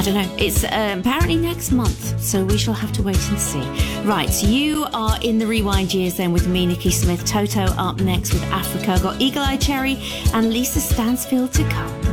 don't know. It's apparently next month, so we shall have to wait and see. Right, so you are in the Rewind Years then with me, Nikki Smith. Toto up next with Africa. Got Eagle Eye Cherry and Lisa Stansfield to come.